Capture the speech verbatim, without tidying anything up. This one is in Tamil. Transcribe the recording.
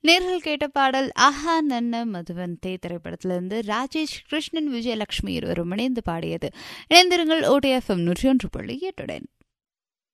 நேர்கள் கேட்ட பாடல் ஆஹா நன்ன மதுவந்தே திரைப்படத்திலிருந்து ராஜேஷ் கிருஷ்ணன் விஜயலட்சுமி இருவரும் இணைந்து பாடியது. இணைந்திருங்கள் ஓடிஎஃப்எம் நூற்றி ஒன்று புள்ளி எட்டுடன்.